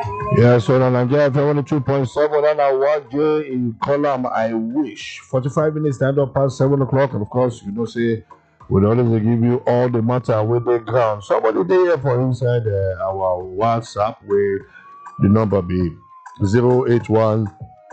Yeah, so now Nigeria FM 2.7 and I watch in column I wish. 45 minutes stand up past 7 o'clock. And of course, say we'll always give you all the matter with the ground. Somebody there for inside our WhatsApp where the number be 081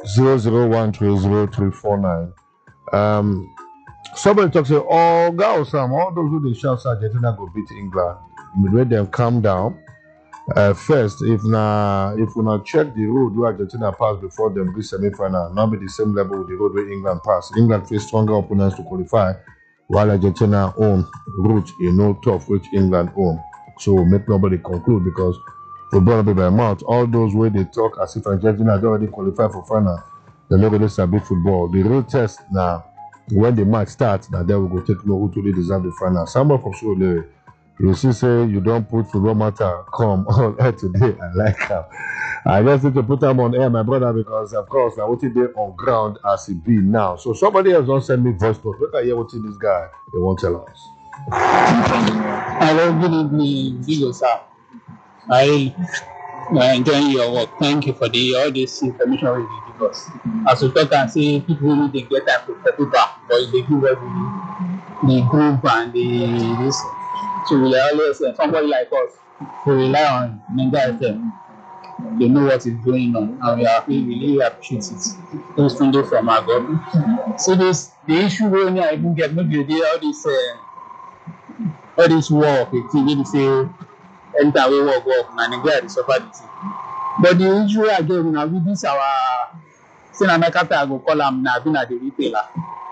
00130 somebody talks say, oh, God, Sam, all those who they shout Argentina go beat England. Let them calm down. First, if we not check the road where Argentina pass before them reach semi-final, not be the same level with the road where England pass. England face stronger opponents to qualify, while Argentina own route tough which England own. So make nobody conclude because football be by mouth. All those way they talk as if Argentina had already qualified for final, they never really sabi football. The real test now when the match starts, now then we go take know who truly deserve the final. Someone from Surulere. You see, say you don't put football matter come on air today. I like him. I just need to put them on air, my brother, because of course I want to be on ground as it be now. So somebody else don't send me voice note. Look at here what this guy they won't tell us. Hello, good evening, Digo sir. I enjoying your work. Thank you for all this information we give us. As we talk and say, people need to get time to settle back, but they give every the group and this. So we always somebody like us who rely on Nigeria FM. They know what is going on, and we really appreciate it. Those things from our government. So the issue when I even get maybe all this work, it's really say anytime we work, Nigeria is suffer the thing. But the issue again, now with this our America I go call them now being at the retailer.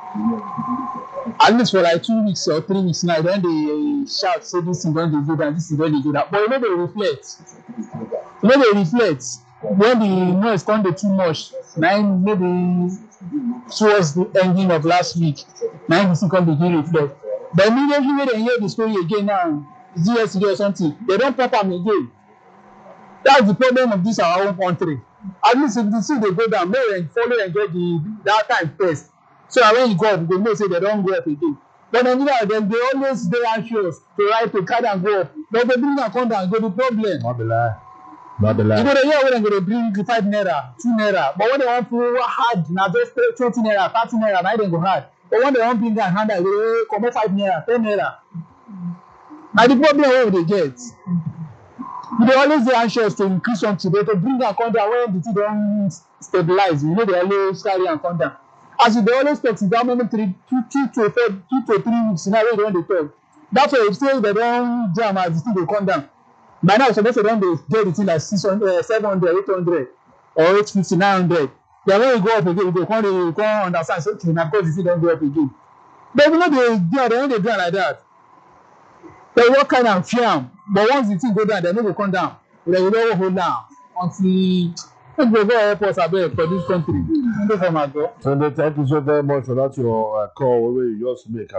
At least for like 2 weeks or 3 weeks now, then they shout, say this is going to do that, this is going to do that. But they reflect. When the noise turned too much, maybe towards the ending of last week, now this can begin reflect. But immediately when they hear the story again now, it's yesterday or something, they don't pop them again. That's the problem of this our own country. At least if the see they go down, may follow and get that time first. So when you go up, you know say they don't go up again. But Nigeria, they always stay anxious to carry and go up. But they bring and come down, go the problem. Not the lie. You go to hear when they bring 5 naira, 2 naira. But when they want to hard, now just 20 naira, 30 naira, now they go hard. But when they want bring that hand, they come 5 naira, 10 naira. Now the problem what they get. They always dey anxious to increase something, to bring and come down when the thing don't stabilize. They always carry and come down. As they always talk, it's how many 2 to 3 weeks now when they talk. That's why if say they don't jam as the thing dey come down. By now, suppose they don't get the thing like 600, 700, 800, or 850, 900. Then when you go up again, you come understand. So okay, now because the thing don't go up again. But they don't do like that. They work kind of fear. But once the thing go down, they no go come down. They will hold down until go help us abeg for this country. So thank you so very much for that your call where you just make.